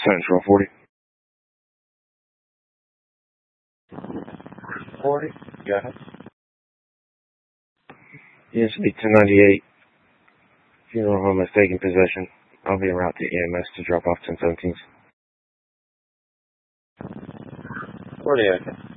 Central 40. 40, got it. Yes, it'll be 1098. Funeral home has taken possession. I'll be en route to EMS to drop off 1017s. 40, okay.